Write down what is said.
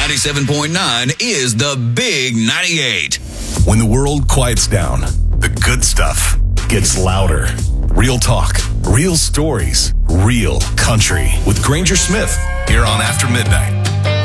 97.9 is the Big 98. When the world quiets down, the good stuff gets louder. Real talk, real stories, real country. With Granger Smith, here on After Midnight.